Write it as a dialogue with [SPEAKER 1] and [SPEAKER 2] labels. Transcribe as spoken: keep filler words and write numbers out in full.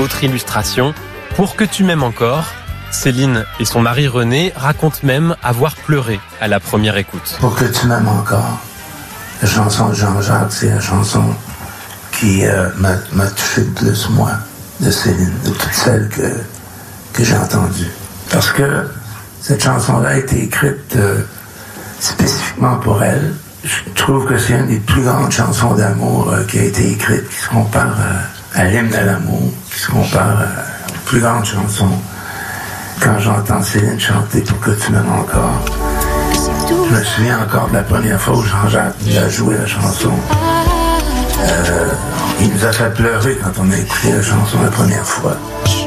[SPEAKER 1] Autre illustration, Pour que tu m'aimes encore, Céline et son mari René racontent même avoir pleuré à la première écoute.
[SPEAKER 2] Pour que tu m'aimes encore, la chanson de Jean-Jacques, c'est la chanson qui euh, m'a, m'a touché le plus, moi, de Céline, de toutes celles que, que j'ai entendues. Parce que cette chanson-là a été écrite euh, spécifiquement pour elle. Je trouve que c'est une des plus grandes chansons d'amour euh, qui a été écrite, qui se compare à, à l'hymne à l'amour, qui se compare à, aux plus grandes chansons. Quand j'entends Céline chanter Pour que tu m'aimes encore, je me souviens encore de la première fois où Jean-Jacques nous a joué la chanson. Euh, il nous a fait pleurer quand on a écouté la chanson la première fois.